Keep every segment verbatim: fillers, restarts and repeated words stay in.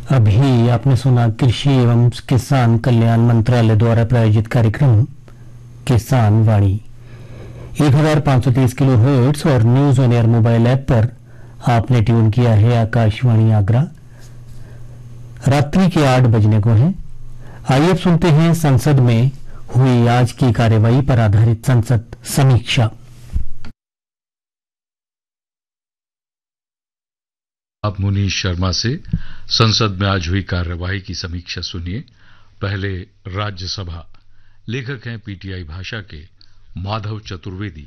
अभी आपने सुना कृषि एवं किसान कल्याण मंत्रालय द्वारा प्रायोजित कार्यक्रम किसान वाणी एक हजार पांच सौ तीस किलो हर्ट्ज और news on air mobile app पर आपने ट्यून किया है आकाशवाणी आगरा। रात्रि के आठ बजने को है। आइए अब सुनते हैं संसद में हुई आज की कार्यवाही पर आधारित संसद समीक्षा। आप मुनीश शर्मा से संसद में आज हुई कार्यवाही की समीक्षा सुनिए। पहले राज्यसभा। लेखक हैं पीटीआई भाषा के माधव चतुर्वेदी।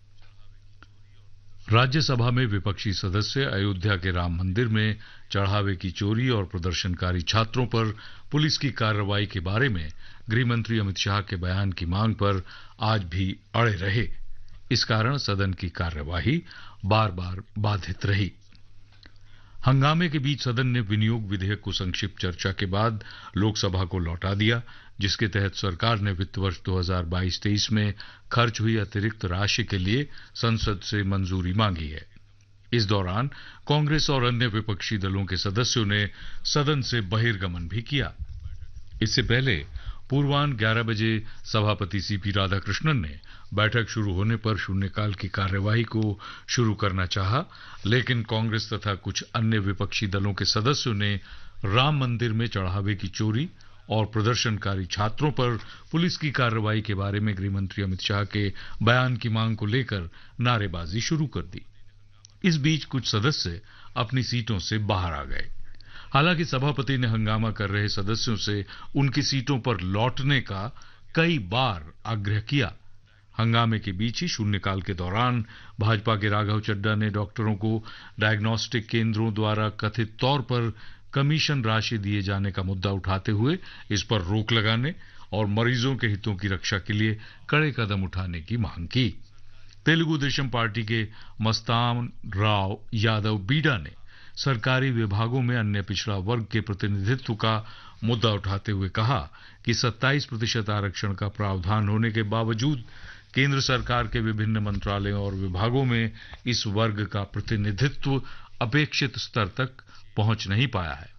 राज्यसभा में विपक्षी सदस्य अयोध्या के राम मंदिर में चढ़ावे की चोरी और प्रदर्शनकारी छात्रों पर पुलिस की कार्रवाई के बारे में गृह मंत्री अमित शाह के बयान की मांग पर आज भी अड़े रहे। इस कारण सदन की कार्यवाही बार बार बाधित रही। हंगामे के बीच सदन ने विनियोग विधेयक को संक्षिप्त चर्चा के बाद लोकसभा को लौटा दिया, जिसके तहत सरकार ने वित्त वर्ष दो हज़ार बाईस तेईस में खर्च हुई अतिरिक्त राशि के लिए संसद से मंजूरी मांगी है। इस दौरान कांग्रेस और अन्य विपक्षी दलों के सदस्यों ने सदन से बहिर्गमन भी किया। इससे पहले पूर्वाह्न ग्यारह बजे सभापति सीपी राधाकृष्णन ने बैठक शुरू होने पर शून्यकाल की कार्यवाही को शुरू करना चाहा, लेकिन कांग्रेस तथा कुछ अन्य विपक्षी दलों के सदस्यों ने राम मंदिर में चढ़ावे की चोरी और प्रदर्शनकारी छात्रों पर पुलिस की कार्रवाई के बारे में गृह मंत्री अमित शाह के बयान की मांग को लेकर नारेबाजी शुरू कर दी। इस बीच कुछ सदस्य अपनी सीटों से बाहर आ गए। हालांकि सभापति ने हंगामा कर रहे सदस्यों से उनकी सीटों पर लौटने का कई बार आग्रह किया। हंगामे के बीच ही शून्यकाल के दौरान भाजपा के राघव चड्ढा ने डॉक्टरों को डायग्नोस्टिक केंद्रों द्वारा कथित तौर पर कमीशन राशि दिए जाने का मुद्दा उठाते हुए इस पर रोक लगाने और मरीजों के हितों की रक्षा के लिए कड़े कदम उठाने की मांग की। तेलुगु देशम पार्टी के मस्तान राव यादव बीडा ने सरकारी विभागों में अन्य पिछड़ा वर्ग के प्रतिनिधित्व का मुद्दा उठाते हुए कहा कि सत्ताईस प्रतिशत आरक्षण का प्रावधान होने के बावजूद केंद्र सरकार के विभिन्न मंत्रालयों और विभागों में इस वर्ग का प्रतिनिधित्व अपेक्षित स्तर तक पहुंच नहीं पाया है।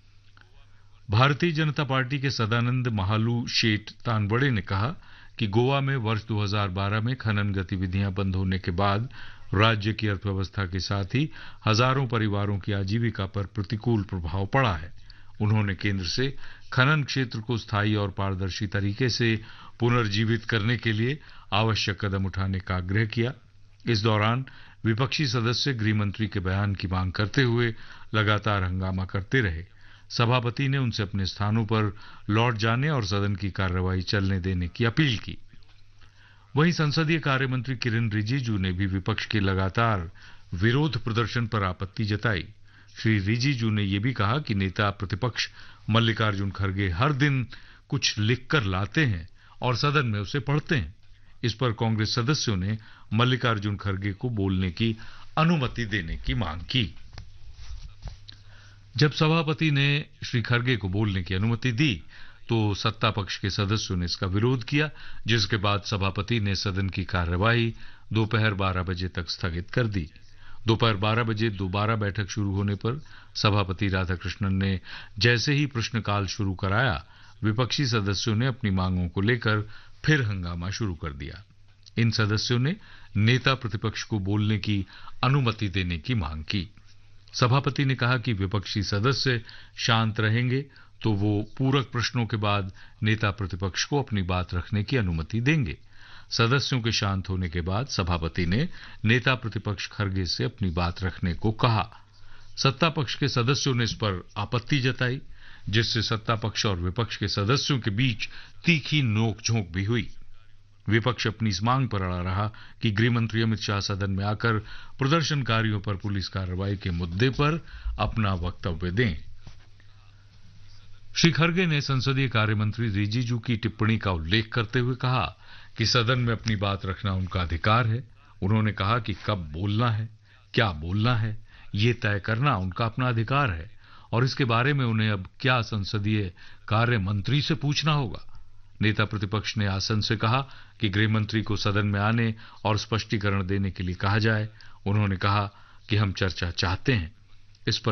भारतीय जनता पार्टी के सदानंद महालू शेठ तानबड़े ने कहा कि गोवा में वर्ष दो हज़ार बारह में खनन गतिविधियां बंद होने के बाद राज्य की अर्थव्यवस्था के साथ ही हजारों परिवारों की आजीविका पर प्रतिकूल प्रभाव पड़ा है। उन्होंने केंद्र से खनन क्षेत्र को स्थायी और पारदर्शी तरीके से पुनर्जीवित करने के लिए आवश्यक कदम उठाने का आग्रह किया। इस दौरान विपक्षी सदस्य गृह मंत्री के बयान की मांग करते हुए लगातार हंगामा करते रहे। सभापति ने उनसे अपने स्थानों पर लौट जाने और सदन की कार्रवाई चलने देने की अपील की। वहीं संसदीय कार्य मंत्री किरेन रिजिजू ने भी विपक्ष के लगातार विरोध प्रदर्शन पर आपत्ति जताई। श्री रिजिजू ने यह भी कहा कि नेता प्रतिपक्ष मल्लिकार्जुन खड़गे हर दिन कुछ लिखकर लाते हैं और सदन में उसे पढ़ते हैं। इस पर कांग्रेस सदस्यों ने मल्लिकार्जुन खड़गे को बोलने की अनुमति देने की मांग की। जब सभापति ने श्री खड़गे को बोलने की अनुमति दी तो सत्ता पक्ष के सदस्यों ने इसका विरोध किया, जिसके बाद सभापति ने सदन की कार्यवाही दोपहर बारह बजे तक स्थगित कर दी। दोपहर बारह बजे दोबारा बैठक शुरू होने पर सभापति राधाकृष्णन ने जैसे ही प्रश्नकाल शुरू कराया, विपक्षी सदस्यों ने अपनी मांगों को लेकर फिर हंगामा शुरू कर दिया। इन सदस्यों ने नेता प्रतिपक्ष को बोलने की अनुमति देने की मांग की। सभापति ने कहा कि विपक्षी सदस्य शांत रहेंगे तो वो पूरक प्रश्नों के बाद नेता प्रतिपक्ष को अपनी बात रखने की अनुमति देंगे। सदस्यों के शांत होने के बाद सभापति ने नेता प्रतिपक्ष खड़गे से अपनी बात रखने को कहा। सत्ता पक्ष के सदस्यों ने इस पर आपत्ति जताई, जिससे सत्ता पक्ष और विपक्ष के सदस्यों के बीच तीखी नोकझोंक भी हुई। विपक्ष अपनी इस मांग पर अड़ा रहा कि गृह मंत्री अमित शाह सदन में आकर प्रदर्शनकारियों पर पुलिस कार्रवाई के मुद्दे पर अपना वक्तव्य दें। श्री खड़गे ने संसदीय कार्य मंत्री रिजिजू की टिप्पणी का उल्लेख करते हुए कहा कि सदन में अपनी बात रखना उनका अधिकार है। उन्होंने कहा कि कब बोलना है, क्या बोलना है, ये तय करना उनका अपना अधिकार है और इसके बारे में उन्हें अब क्या संसदीय कार्य मंत्री से पूछना होगा। नेता प्रतिपक्ष ने आसन से कहा कि गृह मंत्री को सदन में आने और स्पष्टीकरण देने के लिए कहा जाए। उन्होंने कहा कि हम चर्चा चाहते हैं। इस पर